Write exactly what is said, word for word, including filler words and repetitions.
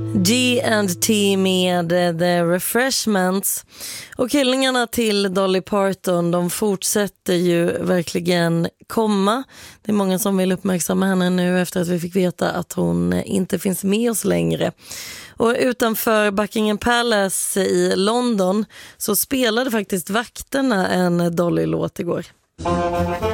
D and T med The Refreshments. Och hyllningarna till Dolly Parton, de fortsätter ju verkligen komma. Det är många som vill uppmärksamma henne nu efter att vi fick veta att hon inte finns med oss längre. Och utanför Buckingham Palace i London så spelade faktiskt vakterna en Dolly-låt igår.